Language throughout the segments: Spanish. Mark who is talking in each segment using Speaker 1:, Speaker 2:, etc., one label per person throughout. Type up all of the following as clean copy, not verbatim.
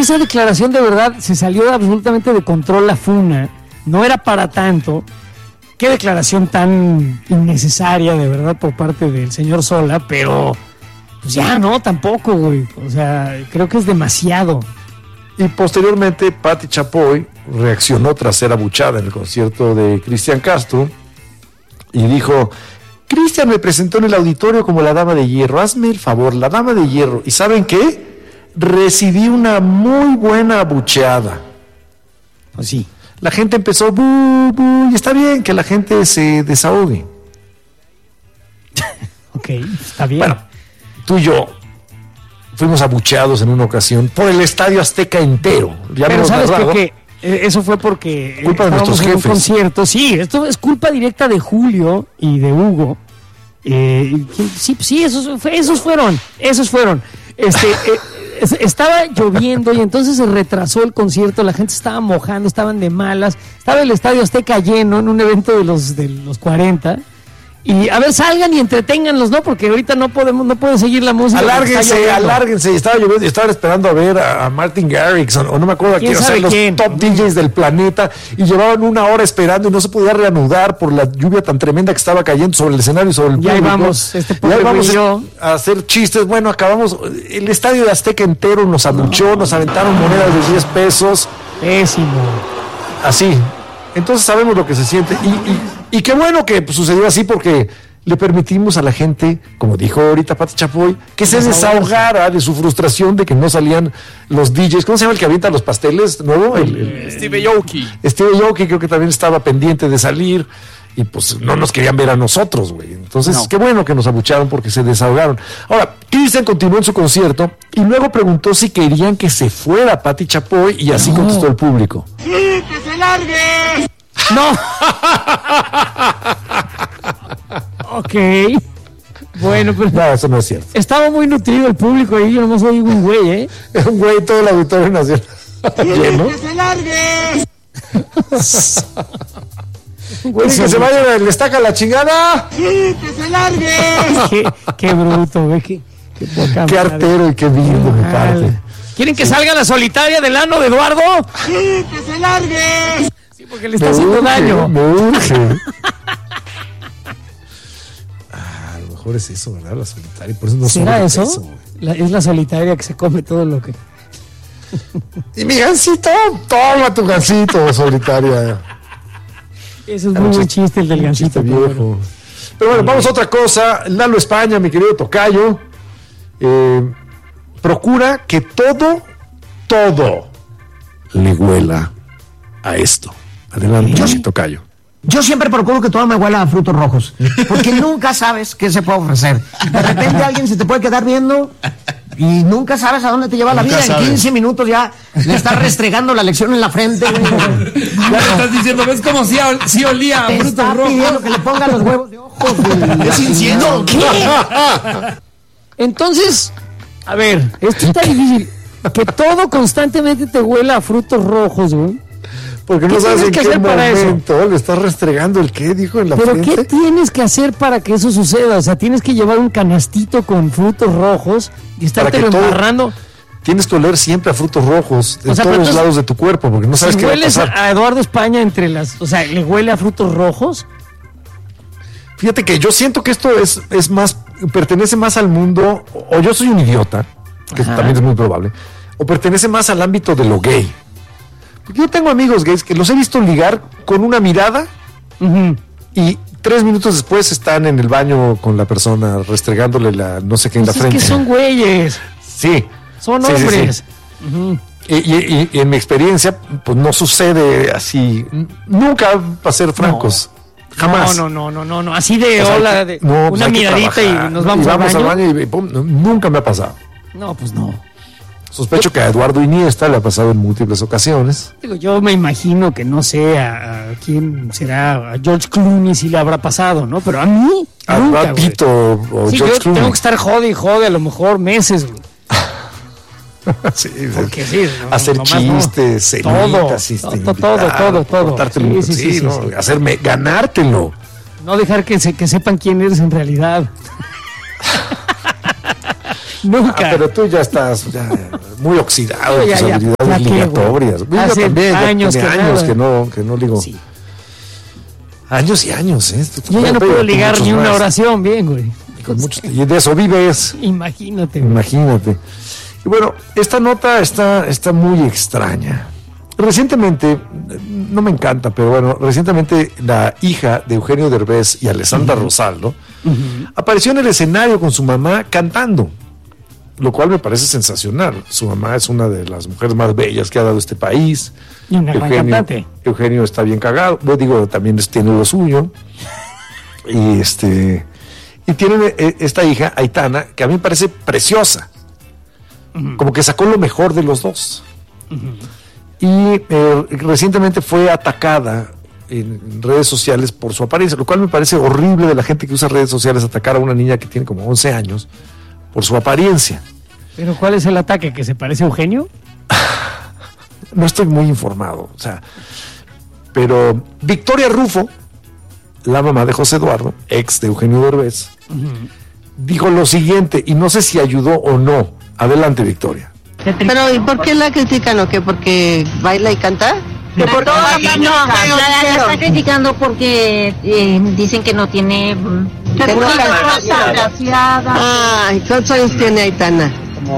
Speaker 1: esa declaración de verdad se salió absolutamente de control la funa, no era para tanto. Qué declaración tan innecesaria de verdad por parte del señor Sola, pero pues ya no, tampoco, güey. O sea, creo que es demasiado.
Speaker 2: Y posteriormente Pati Chapoy reaccionó tras ser abuchada en el concierto de Cristian Castro y dijo: Cristian me presentó en el auditorio como la dama de hierro, hazme el favor, la dama de hierro. ¿Y saben qué? Recibí una muy buena abucheada.
Speaker 1: Pues sí.
Speaker 2: La gente empezó, bu, bu, y está bien que la gente se desahogue.
Speaker 1: Ok, está bien.
Speaker 2: Bueno, tú y yo fuimos abucheados en una ocasión por el Estadio Azteca entero. Ya
Speaker 1: pero ¿sabes
Speaker 2: narrado.
Speaker 1: qué? Eso fue porque
Speaker 2: culpa de nuestros
Speaker 1: en un
Speaker 2: jefes.
Speaker 1: concierto. Sí, esto es culpa directa de Julio y de Hugo. Sí, esos fueron. Estaba lloviendo y entonces se retrasó el concierto, la gente estaba mojando, estaban de malas, estaba el Estadio Azteca lleno en un evento de los 40. Y a ver, salgan y entreténganlos, ¿no? Porque ahorita no puede seguir la música.
Speaker 2: Alárguense. Estaba lloviendo y estaban esperando a ver a Martin Garrix o no me acuerdo a quién, o sea, los top DJs del planeta, y llevaban una hora esperando y no se podía reanudar por la lluvia tan tremenda que estaba cayendo sobre el escenario y sobre el público.
Speaker 1: Vamos,
Speaker 2: a hacer chistes. Bueno, acabamos, el Estadio de Azteca entero nos abuchó, nos aventaron monedas de 10 pesos.
Speaker 1: Pésimo.
Speaker 2: Así. Entonces sabemos lo que se siente y qué bueno que sucedió así, porque le permitimos a la gente, como dijo ahorita Pati Chapoy, que se desahogara de su frustración de que no salían los DJs. ¿Cómo se llama el que avienta los pasteles nuevo?
Speaker 3: Steve Aoki.
Speaker 2: Steve Aoki creo que también estaba pendiente de salir y pues no nos querían ver a nosotros, güey. Entonces, qué bueno que nos abucharon porque se desahogaron. Ahora, Cristian continuó en su concierto y luego preguntó si querían que se fuera Pati Chapoy y así contestó el público.
Speaker 4: ¡Sí, que se largue!
Speaker 1: ¡No! Ok. Bueno, pero...
Speaker 2: No, eso no es cierto.
Speaker 1: Estaba muy nutrido el público ahí, yo nomás oí un güey, ¿eh?
Speaker 2: Era un güey todo el auditorio nacional lleno.
Speaker 4: ¡Que se largue!
Speaker 2: Güey, que se vaya, le estaca la chingada.
Speaker 4: ¡Sí, que se largue!
Speaker 1: Qué bruto, güey.
Speaker 2: Qué artero y qué vil de mi parte.
Speaker 1: ¿Quieren que salga la solitaria del ano de Eduardo?
Speaker 4: ¡Sí, que se largue!
Speaker 1: Sí, porque le está haciendo daño.
Speaker 2: Me urge. A lo mejor es eso, ¿verdad? La solitaria. Por eso no
Speaker 1: ¿será eso? Es la solitaria que se come todo lo que...
Speaker 2: Y mi gansito, toma tu gansito, solitaria.
Speaker 1: Eso es muy buen chiste, el del gansito
Speaker 2: viejo. Pero bueno, vamos a otra cosa. Lalo España, mi querido tocayo, procura que todo le huela a esto. Adelante, tocayo.
Speaker 5: Yo siempre procuro que todo me huela a frutos rojos, porque nunca sabes qué se puede ofrecer. De repente alguien se te puede quedar viendo y nunca sabes a dónde te lleva la vida. En 15 minutos ya le estás restregando la lección en la frente.
Speaker 3: Ya le estás diciendo, ¿ves cómo sí olía a
Speaker 5: te
Speaker 3: frutos
Speaker 5: está
Speaker 3: rojos?
Speaker 5: pidiendo que le pongan los huevos de ojos.
Speaker 3: Es incienso.
Speaker 1: ¿Qué? Entonces, a ver, esto está difícil. Que todo constantemente te huela a frutos rojos, güey.
Speaker 2: Porque no sabes en qué momento le estás restregando el qué, dijo en la
Speaker 1: ¿pero
Speaker 2: frente.
Speaker 1: qué tienes que hacer para que eso suceda? O sea, tienes que llevar un canastito con frutos rojos y estártelo embarrando.
Speaker 2: Tienes que oler siempre a frutos rojos de
Speaker 1: todos
Speaker 2: los lados de tu cuerpo, porque no sabes
Speaker 1: si
Speaker 2: qué va a
Speaker 1: hueles
Speaker 2: pasar.
Speaker 1: a Eduardo España entre las... O sea, ¿le huele a frutos rojos?
Speaker 2: Fíjate que yo siento que esto es más, pertenece más al mundo, o yo soy un idiota, que también es muy probable, o pertenece más al ámbito de lo gay. Porque yo tengo amigos gays que los he visto ligar con una mirada y 3 minutos después están en el baño con la persona restregándole la no sé qué en la frente.
Speaker 1: Es que son güeyes.
Speaker 2: Sí.
Speaker 1: Son hombres.
Speaker 2: Y en mi experiencia, pues no sucede así. Nunca, para ser francos. Jamás.
Speaker 1: No. Así de hola, de
Speaker 2: no, pues
Speaker 1: una miradita y nos vamos al baño.
Speaker 2: Y pum, nunca me ha pasado.
Speaker 1: No, pues no.
Speaker 2: Sospecho que a Eduardo Iniesta le ha pasado en múltiples ocasiones.
Speaker 1: Digo, yo me imagino que no sé a quién será, a George Clooney si le habrá pasado, ¿no? Pero a mí,
Speaker 2: a
Speaker 1: nunca,
Speaker 2: Brad Pitt o
Speaker 1: sí,
Speaker 2: George
Speaker 1: yo
Speaker 2: Clooney.
Speaker 1: Tengo que estar jode a lo mejor meses, güey.
Speaker 2: Sí,
Speaker 1: porque sí, no,
Speaker 2: hacer chistes, cenitas,
Speaker 1: todo.
Speaker 2: Cortártelo, sí, ganártelo.
Speaker 1: No dejar que sepan quién eres en realidad. Nunca.
Speaker 2: Pero tú ya estás, muy oxidado en
Speaker 1: Ya,
Speaker 2: sus
Speaker 1: ya,
Speaker 2: habilidades
Speaker 1: ya qué,
Speaker 2: ligatorias.
Speaker 1: güey.
Speaker 2: Yo
Speaker 1: Hace
Speaker 2: también, ya
Speaker 1: años
Speaker 2: tiene
Speaker 1: que
Speaker 2: años
Speaker 1: nada.
Speaker 2: que no ligo.
Speaker 1: Sí.
Speaker 2: Años y años, ¿eh?
Speaker 1: Yo ya no puedo
Speaker 2: Con
Speaker 1: ligar
Speaker 2: muchos
Speaker 1: ni una
Speaker 2: más.
Speaker 1: oración bien, güey.
Speaker 2: Y de eso vives.
Speaker 1: Imagínate, güey.
Speaker 2: Imagínate. Y bueno, esta nota está muy extraña. Recientemente, no me encanta, pero bueno, recientemente la hija de Eugenio Derbez y Alessandra Rosaldo apareció en el escenario con su mamá cantando, lo cual me parece sensacional. Su mamá es una de las mujeres más bellas que ha dado este país.
Speaker 1: Y una gran cantante.
Speaker 2: Eugenio está bien cagado, yo digo, también tiene lo suyo. Y tiene esta hija, Aitana, que a mí me parece preciosa. Como que sacó lo mejor de los dos. Y recientemente fue atacada en redes sociales por su apariencia, lo cual me parece horrible de la gente que usa redes sociales, atacar a una niña que tiene como 11 años por su apariencia.
Speaker 1: ¿Pero cuál es el ataque? ¿Que se parece a Eugenio?
Speaker 2: No estoy muy informado, o sea, pero Victoria Rufo, la mamá de José Eduardo, ex de Eugenio Derbez, dijo lo siguiente, y no sé si ayudó o no. Adelante, Victoria.
Speaker 6: Pero ¿y por qué la critican o qué? ¿Porque baila y canta?
Speaker 7: No, la está criticando porque dicen que no tiene...
Speaker 6: Que no canta. Ay, ¿cuántos años tiene Aitana?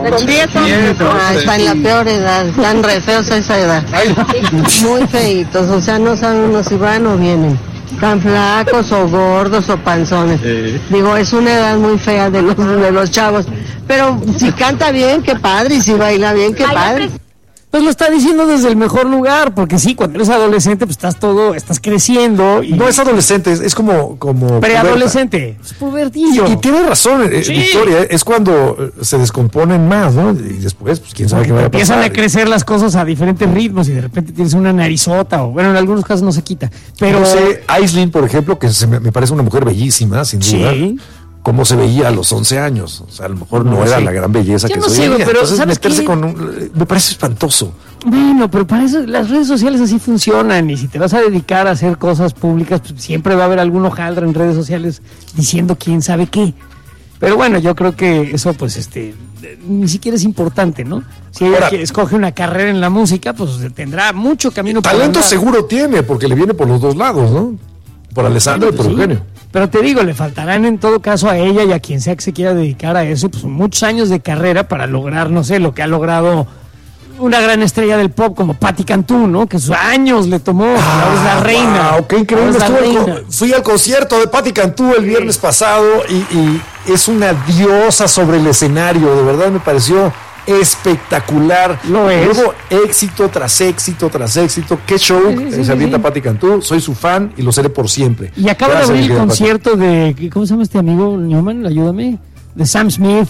Speaker 6: Está en la peor edad, están re feos a esa edad. Muy feitos, o sea, no saben uno si van o vienen. Tan flacos o gordos o panzones. Digo, es una edad muy fea de los chavos. Pero si canta bien, qué padre, y si baila bien, qué padre.
Speaker 1: Pues lo está diciendo desde el mejor lugar, porque sí, cuando eres adolescente, pues estás creciendo. Y
Speaker 2: no es adolescente, es como
Speaker 1: preadolescente, es pubertillo.
Speaker 2: Y tiene razón,
Speaker 1: Sí.
Speaker 2: Victoria, es cuando se descomponen más, ¿no? Y después, pues quién sabe qué va a pasar.
Speaker 1: Empiezan a crecer las cosas a diferentes ritmos y de repente tienes una narizota, o bueno, en algunos casos no se quita. Pero
Speaker 2: no sé, Aislinn, por ejemplo, que me parece una mujer bellísima, sin duda.
Speaker 1: Sí.
Speaker 2: Cómo se veía a los 11 años. O sea, a lo mejor no era
Speaker 1: sí.
Speaker 2: la gran belleza
Speaker 1: Yo
Speaker 2: que
Speaker 1: no
Speaker 2: soy
Speaker 1: sé,
Speaker 2: hoy en día.
Speaker 1: pero
Speaker 2: Entonces,
Speaker 1: ¿sabes
Speaker 2: meterse
Speaker 1: qué?
Speaker 2: me parece espantoso.
Speaker 1: bueno, pero para eso las redes sociales así funcionan, y si te vas a dedicar a hacer cosas públicas, pues siempre va a haber algún hojaldre en redes sociales diciendo quién sabe qué. Pero bueno, yo creo que eso pues ni siquiera es importante, ¿no? Si ella
Speaker 2: Ahora,
Speaker 1: escoge una carrera en la música, pues tendrá mucho camino por
Speaker 2: Talento
Speaker 1: andar.
Speaker 2: seguro tiene, porque le viene por los dos lados, ¿no? Por Alessandro y por
Speaker 1: Sí.
Speaker 2: Eugenio.
Speaker 1: Pero te digo, le faltarán en todo caso a ella y a quien sea que se quiera dedicar a eso, pues muchos años de carrera para lograr, no sé, lo que ha logrado una gran estrella del pop como Patti Cantú, ¿no? Que sus años le tomó, ahora es la reina.
Speaker 2: Wow, qué increíble.
Speaker 1: Ahora es la reina.
Speaker 2: Fui al concierto de Patti Cantú el viernes pasado y es una diosa sobre el escenario. De verdad me pareció espectacular.
Speaker 1: Lo es.
Speaker 2: Luego éxito tras éxito tras éxito. Qué show se avienta Patti Cantú. Soy su fan y lo seré por siempre.
Speaker 1: Y acaba
Speaker 2: Gracias,
Speaker 1: de abrir
Speaker 2: mi
Speaker 1: el
Speaker 2: querida
Speaker 1: concierto de, ¿cómo se llama este amigo Newman? Ayúdame. De Sam Smith,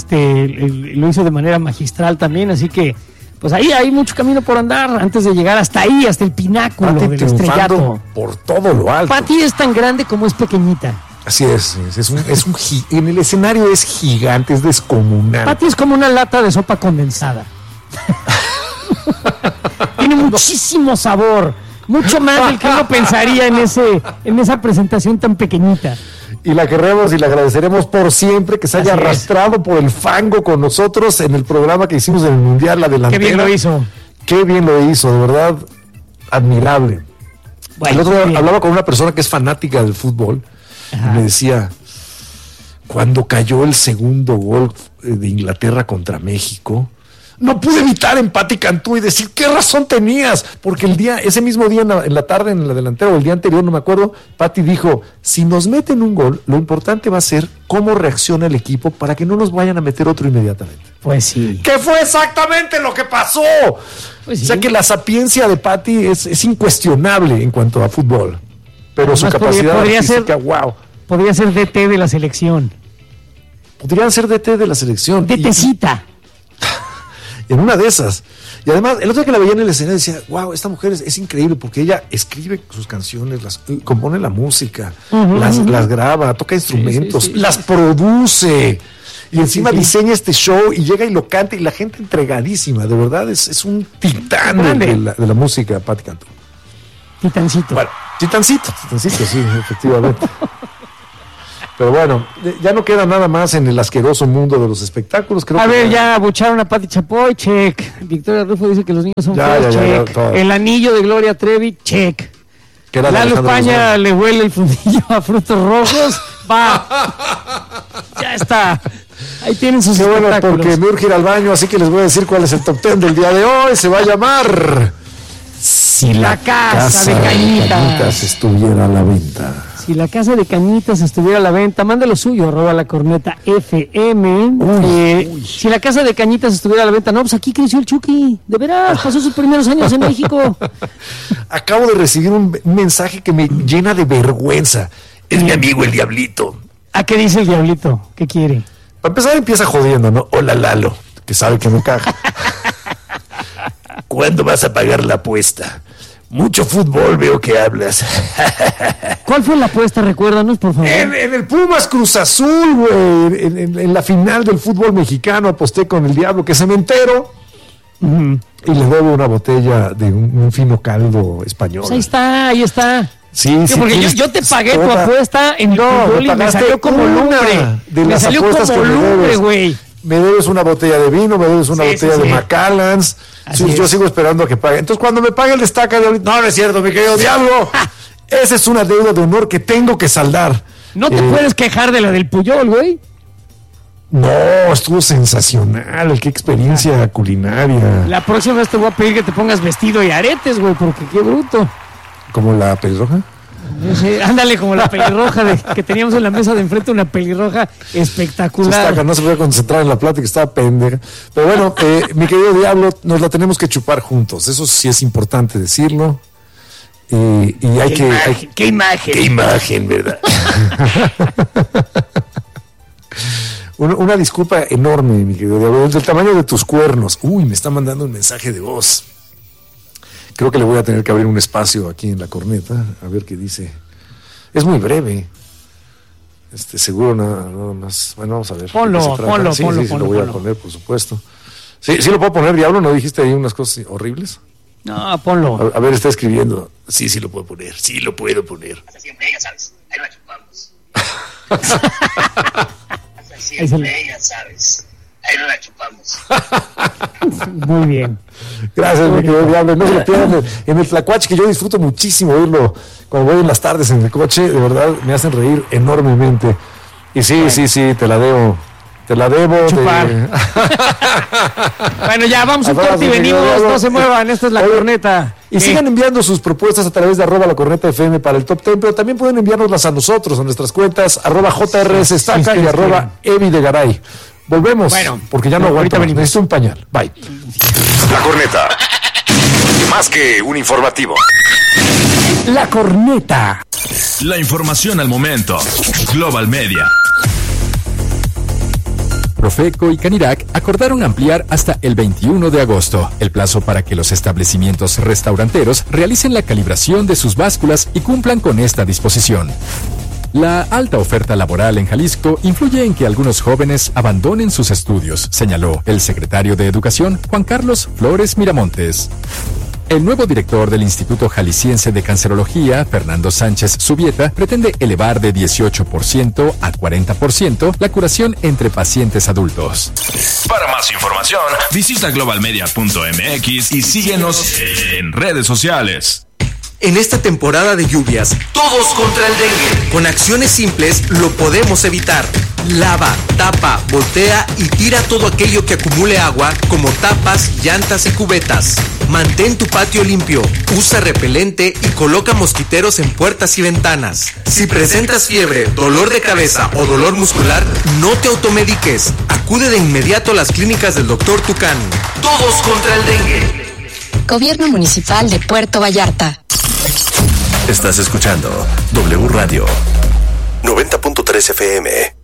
Speaker 1: lo hizo de manera magistral también, así que pues ahí hay mucho camino por andar antes de llegar hasta ahí, hasta el pináculo
Speaker 2: Patti
Speaker 1: del
Speaker 2: triunfando
Speaker 1: estrellato.
Speaker 2: por todo lo alto.
Speaker 1: Patti es tan grande como es pequeñita.
Speaker 2: Así es en el escenario es gigante, es descomunal.
Speaker 1: Patti es como una lata de sopa condensada. Tiene muchísimo sabor, mucho más del que uno pensaría en esa presentación tan pequeñita.
Speaker 2: Y la queremos y la agradeceremos por siempre que se haya
Speaker 1: Así es.
Speaker 2: arrastrado por el fango con nosotros en el programa que hicimos en el Mundial, la delantera.
Speaker 1: Qué bien lo hizo.
Speaker 2: Qué bien lo hizo, de verdad, admirable.
Speaker 1: Bueno,
Speaker 2: el otro día
Speaker 1: bien.
Speaker 2: hablaba con una persona que es fanática del fútbol y me decía, cuando cayó el segundo gol de Inglaterra contra México, no pude evitar en Patti Cantú y decir, ¿qué razón tenías? Porque ese mismo día en la tarde, en la delantera, o el día anterior, no me acuerdo, Patti dijo, si nos meten un gol, lo importante va a ser cómo reacciona el equipo para que no nos vayan a meter otro inmediatamente.
Speaker 1: Pues sí.
Speaker 2: ¿Qué fue exactamente lo que pasó?
Speaker 1: Pues sí.
Speaker 2: O sea que la sapiencia de Patti es incuestionable en cuanto a fútbol. Pero su
Speaker 1: Además,
Speaker 2: capacidad
Speaker 1: podría
Speaker 2: artística,
Speaker 1: ser-
Speaker 2: wow.
Speaker 1: Podría ser DT de la selección.
Speaker 2: Podrían ser DT de la selección.
Speaker 1: DTcita.
Speaker 2: En una de esas. Y además, el otro día que la veía en el escenario decía, wow, esta mujer es increíble porque ella escribe sus canciones, compone la música, las graba, toca instrumentos,
Speaker 1: sí.
Speaker 2: las produce. Y encima
Speaker 1: sí.
Speaker 2: diseña este show y llega y lo canta y la gente entregadísima. De verdad, es un titán
Speaker 1: Grande.
Speaker 2: de la música, Patti Cantú.
Speaker 1: Titancito.
Speaker 2: Bueno, titancito, sí, efectivamente. Pero bueno, ya no queda nada más en el asqueroso mundo de los espectáculos. Creo
Speaker 1: A
Speaker 2: que
Speaker 1: ver, ya abucharon a Pati Chapoy, check. Victoria Rufo dice que los niños son
Speaker 2: Ya,
Speaker 1: feos,
Speaker 2: ya, ya,
Speaker 1: check.
Speaker 2: todo.
Speaker 1: El anillo de Gloria Trevi, check.
Speaker 2: que era
Speaker 1: Lalo
Speaker 2: Alejandro
Speaker 1: España
Speaker 2: Guzmán.
Speaker 1: le huele el fundillo a frutos rojos. Va. Ya está. Ahí tienen sus
Speaker 2: Qué bueno,
Speaker 1: espectáculos.
Speaker 2: porque me urge ir al baño, así que les voy a decir cuál es el top 10 del día de hoy. Se va a llamar Si
Speaker 1: La casa de Cañitas
Speaker 2: estuviera a la venta.
Speaker 1: Si la casa de Cañitas estuviera a la venta, mande lo suyo, @lacorneta_FM. Si la casa de Cañitas estuviera a la venta, no, pues aquí creció el Chucky. De veras, pasó sus primeros años en México.
Speaker 2: Acabo de recibir un mensaje que me llena de vergüenza. Es mi amigo el Diablito.
Speaker 1: ¿A qué dice el Diablito? ¿Qué quiere?
Speaker 2: Para empezar empieza jodiendo, ¿no? Hola Lalo, que sabe que me caga. ¿Cuándo vas a pagar la apuesta? Mucho fútbol veo que hablas.
Speaker 1: ¿Cuál fue la apuesta? Recuérdanos, por favor.
Speaker 2: En el Pumas Cruz Azul, güey. En la final del fútbol mexicano aposté con el Diablo, que se me entero.
Speaker 1: Ujú.
Speaker 2: Y le debo una botella de un fino caldo español.
Speaker 1: Pues ahí está, ahí está.
Speaker 2: Sí,
Speaker 1: Que
Speaker 2: sí.
Speaker 1: porque
Speaker 2: tienes
Speaker 1: yo te pagué tu
Speaker 2: toda-
Speaker 1: apuesta en el
Speaker 2: No,
Speaker 1: fútbol
Speaker 2: me
Speaker 1: y me
Speaker 2: pagaste
Speaker 1: salió como
Speaker 2: una
Speaker 1: lumbre.
Speaker 2: de
Speaker 1: Me
Speaker 2: las
Speaker 1: salió
Speaker 2: apuestas
Speaker 1: como
Speaker 2: que me
Speaker 1: lumbre,
Speaker 2: debes.
Speaker 1: güey.
Speaker 2: Me debes una botella de vino, me debes una
Speaker 1: Sí,
Speaker 2: botella
Speaker 1: sí,
Speaker 2: de
Speaker 1: sí.
Speaker 2: Macallans.
Speaker 1: Así
Speaker 2: Sí, yo
Speaker 1: es.
Speaker 2: sigo esperando a que pague. Entonces, cuando me pague el destaca, no, no es cierto, mi querido Diablo. Esa es una deuda de honor que tengo que saldar.
Speaker 1: No te
Speaker 2: Eh,
Speaker 1: puedes quejar de la del Puyol, güey.
Speaker 2: No, estuvo sensacional. Qué experiencia culinaria.
Speaker 1: La próxima vez te voy a pedir que te pongas vestido y aretes, güey, porque qué bruto.
Speaker 2: ¿Como la pelirroja?
Speaker 1: No sé, ándale como la pelirroja que teníamos en la mesa de enfrente, una pelirroja espectacular.
Speaker 2: Destaca, no se puede concentrar en la plática, estaba pendeja. Pero bueno, mi querido Diablo, nos la tenemos que chupar juntos. Eso sí es importante decirlo. Y hay que...
Speaker 1: ¿Qué imagen?
Speaker 2: ¡Qué imagen, verdad! Una disculpa enorme, mi querido Diablo, del tamaño de tus cuernos. Uy, me está mandando un mensaje de voz. Creo que le voy a tener que abrir un espacio aquí en la corneta, a ver qué dice. Es muy breve. Seguro nada más. Bueno, vamos a ver.
Speaker 1: Ponlo,
Speaker 2: ¿de qué se trata?
Speaker 1: ponlo,
Speaker 2: Sí,
Speaker 1: ponlo,
Speaker 2: sí,
Speaker 1: ponlo,
Speaker 2: lo voy
Speaker 1: ponlo.
Speaker 2: a poner, por supuesto. Sí, sí lo puedo poner, Diablo, ¿no dijiste ahí unas cosas horribles?
Speaker 1: No, ponlo.
Speaker 2: A ver, está escribiendo. Sí, sí lo puedo poner, sí lo puedo poner.
Speaker 8: Hasta siempre, ya sabes. Ahí la chupamos. Hasta
Speaker 1: Ahí se
Speaker 8: siempre, ya sabes. Ahí no la chupamos.
Speaker 1: Muy bien.
Speaker 2: Gracias, mi querido Diablo. No se lo pierdan en el Tlacuache, que yo disfruto muchísimo oírlo cuando voy en las tardes en el coche. De verdad, me hacen reír enormemente. Y sí, sí, te la debo. Te la debo.
Speaker 1: Chupar. Bueno, ya, vamos un
Speaker 2: Abrazo,
Speaker 1: corte y
Speaker 2: mi querido
Speaker 1: venimos.
Speaker 2: Diablo.
Speaker 1: No se muevan, esta es la
Speaker 2: Oye,
Speaker 1: corneta.
Speaker 2: Y sigan enviando sus propuestas a través de @lacorneta_fm para el top 10, pero también pueden enviárnoslas a nosotros, a nuestras cuentas, @JRSestaca y @EviDegaray. Volvemos,
Speaker 1: Bueno,
Speaker 2: porque ya no
Speaker 1: ahorita
Speaker 2: aguanto.
Speaker 1: venimos.
Speaker 2: Necesito un pañal. Bye.
Speaker 9: La corneta. Más que un informativo.
Speaker 1: La corneta.
Speaker 10: La información al momento. Global Media.
Speaker 11: Profeco y Canirac acordaron ampliar hasta el 21 de agosto el plazo para que los establecimientos restauranteros realicen la calibración de sus básculas y cumplan con esta disposición. La alta oferta laboral en Jalisco influye en que algunos jóvenes abandonen sus estudios, señaló el secretario de Educación, Juan Carlos Flores Miramontes. El nuevo director del Instituto Jalisciense de Cancerología, Fernando Sánchez Subieta, pretende elevar de 18% a 40% la curación entre pacientes adultos.
Speaker 10: Para más información, visita globalmedia.mx y síguenos en redes sociales.
Speaker 12: En esta temporada de lluvias, todos contra el dengue. Con acciones simples lo podemos evitar. Lava, tapa, voltea y tira todo aquello que acumule agua, como tapas, llantas y cubetas. Mantén tu patio limpio, usa repelente y coloca mosquiteros en puertas y ventanas. Si presentas fiebre, dolor de cabeza o dolor muscular, no te automediques. Acude de inmediato a las clínicas del Dr. Tucán. Todos contra el dengue.
Speaker 13: Gobierno Municipal de Puerto Vallarta.
Speaker 9: Estás escuchando W Radio 90.3 FM.